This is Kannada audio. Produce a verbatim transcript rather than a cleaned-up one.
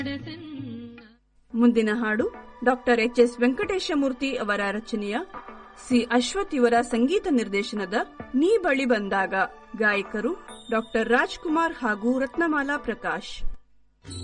ಮುಂದಿನ ಹಾಡು ಡಾಕ್ಟರ್ ಎಚ್ ಎಸ್ ವೆಂಕಟೇಶಮೂರ್ತಿ ಅವರ ರಚನೆಯ, ಸಿ ಅಶ್ವಥ್ ಇವರ ಸಂಗೀತ ನಿರ್ದೇಶನದ ನೀ ಬಳಿ ಬಂದಾಗ. ಗಾಯಕರು ಡಾಕ್ಟರ್ ರಾಜ್ಕುಮಾರ್ ಹಾಗೂ ರತ್ನಮಾಲಾ ಪ್ರಕಾಶ್.